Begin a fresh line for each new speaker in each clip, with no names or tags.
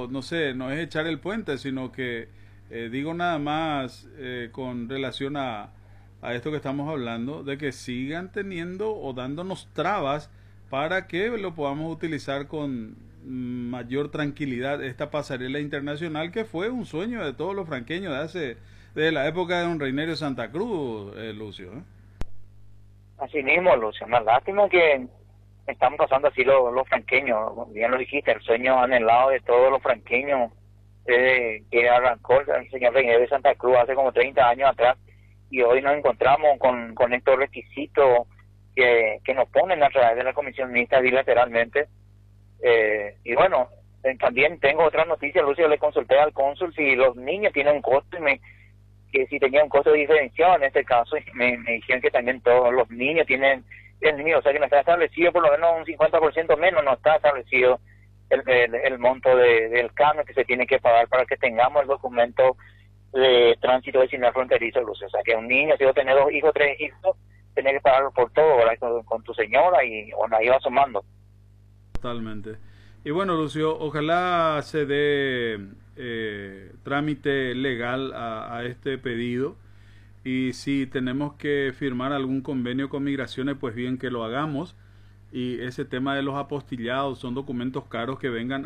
tampoco, no sé, no es echar el puente, sino que digo nada más con relación a esto que estamos hablando, de que sigan teniendo o dándonos trabas para que lo podamos utilizar con mayor tranquilidad esta pasarela internacional que fue un sueño de todos los franqueños desde la época de don Reinerio Santa Cruz, Lucio.
Así mismo, Lucio, una lástima que estamos pasando así los franqueños, bien lo dijiste, el sueño anhelado de todos los franqueños, que arrancó el señor Reinerio de Santa Cruz hace como 30 años atrás, y hoy nos encontramos con estos requisitos que nos ponen a través de la comisión mixta bilateralmente. Y bueno, también tengo otra noticia, Lucio, le consulté al cónsul si los niños tienen un costo que si tenía un costo diferenciado en este caso, y me dijeron que también todos los niños tienen el niño, o sea que no está establecido, por lo menos un 50% menos, no está establecido el monto del canon que se tiene que pagar para que tengamos el documento de tránsito vecinal fronterizo, Lucio. O sea que un niño, si vos tenés 2 hijos, 3 hijos, tenés que pagarlo por todo, ¿verdad? Con tu señora, y bueno, ahí va sumando.
Totalmente. Y bueno, Lucio, ojalá se dé trámite legal a este pedido, y si tenemos que firmar algún convenio con migraciones, pues bien que lo hagamos. Y ese tema de los apostillados son documentos caros que vengan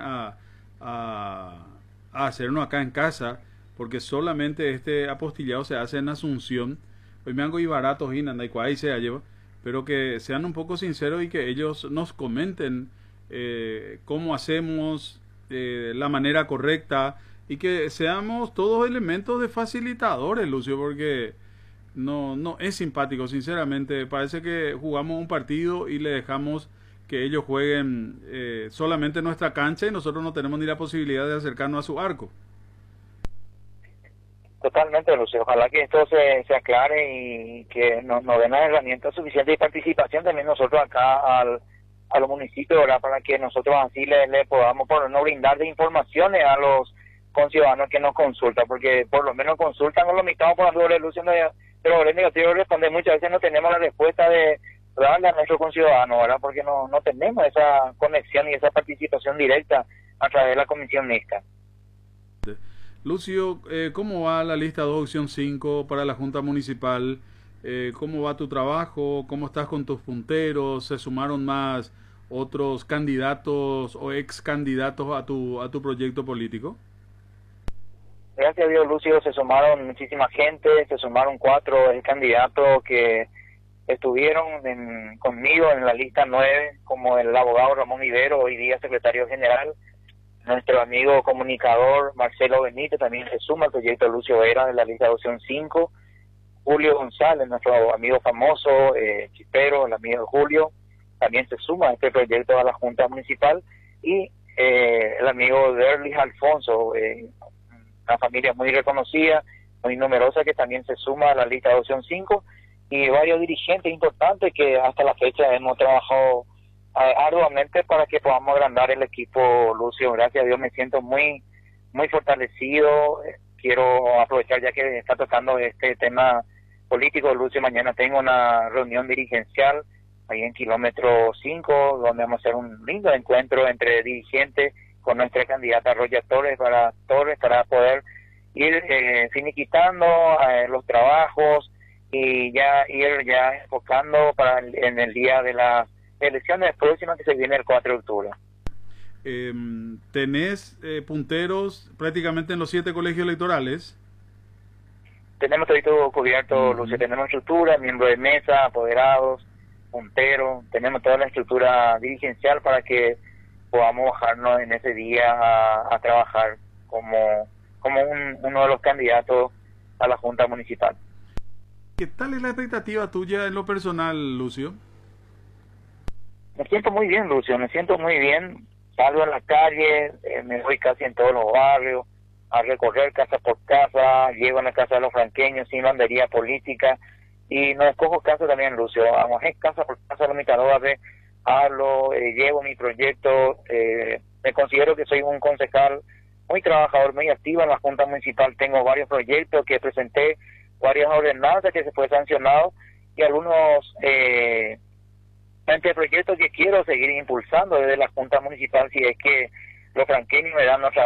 a hacernos acá en casa, porque solamente este apostillado se hace en Asunción. Hoy me hago y baratos y nada, y ahí se lleva, pero que sean un poco sinceros y que ellos nos comenten cómo hacemos la manera correcta, y que seamos todos elementos de facilitadores, Lucio, porque no es simpático, sinceramente. Parece que jugamos un partido y le dejamos que ellos jueguen solamente nuestra cancha, y nosotros no tenemos ni la posibilidad de acercarnos a su arco.
Totalmente, Lucio. Ojalá que esto se aclare y que nos den las herramientas suficientes de participación también nosotros acá a los municipios, ¿verdad? Para que nosotros así le podamos por no brindar de informaciones a los conciudadanos que nos consultan, porque por lo menos consultan o lo mitad por la doble, Lucio, pero lo negativo responde, muchas veces no tenemos la respuesta de darle a nuestros conciudadanos, ¿verdad? Porque no tenemos esa conexión y esa participación directa a través de la comisión mixta.
Lucio, ¿cómo va la lista 2 opción 5 para la Junta Municipal? ¿Cómo va tu trabajo? ¿Cómo estás con tus punteros? ¿Se sumaron más otros candidatos o ex candidatos a tu proyecto político?
Gracias a Dios, Lucio, se sumaron muchísima gente, se sumaron 4 ex candidatos que estuvieron conmigo en la lista 9, como el abogado Ramón Ibero, hoy día secretario general. Nuestro amigo comunicador Marcelo Benítez también se suma al proyecto Lucio Vera de la lista de opción 5. Julio González, nuestro amigo famoso, chipero, el amigo Julio, también se suma a este proyecto a la Junta Municipal. Y el amigo Derlis Alfonso, una familia muy reconocida, muy numerosa, que también se suma a la lista de opción 5. Y varios dirigentes importantes que hasta la fecha hemos trabajado arduamente para que podamos agrandar el equipo, Lucio. Gracias a Dios me siento muy fortalecido. Quiero aprovechar, ya que está tocando este tema político, Lucio. Mañana tengo una reunión dirigencial ahí en kilómetro 5, donde vamos a hacer un lindo encuentro entre dirigentes con nuestra candidata Roya Torres para poder ir finiquitando los trabajos y ya ir enfocando en el día de las elecciones próximas, que se viene el 4 de octubre.
¿Tenés punteros prácticamente en los 7 colegios electorales?
Tenemos todo cubierto, Lucio. Tenemos estructura, miembros de mesa, apoderados, punteros. Tenemos toda la estructura dirigencial para que podamos bajarnos en ese día a trabajar como uno de los candidatos a la Junta Municipal.
¿Qué tal es la expectativa tuya en lo personal, Lucio?
Me siento muy bien, Lucio, me siento muy bien. Salgo en la calle, me voy casi en todos los barrios a recorrer casa por casa, llego a la casa de los franqueños sin bandería política, y no escojo casa también, Lucio. Vamos, es casa por casa, mi vez hablo, llevo mi proyecto. Me considero que soy un concejal muy trabajador, muy activo en la Junta Municipal. Tengo varios proyectos que presenté, varias ordenanzas que se fue sancionado, y algunos proyectos que quiero seguir impulsando desde la Junta Municipal, si es que los franqueños me dan otra